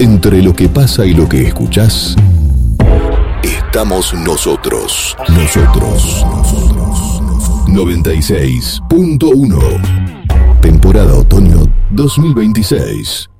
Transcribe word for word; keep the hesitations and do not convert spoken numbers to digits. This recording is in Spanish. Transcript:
Entre lo que pasa y lo que escuchás, estamos nosotros. Nosotros. noventa y seis punto uno. Temporada otoño dos mil veintiséis.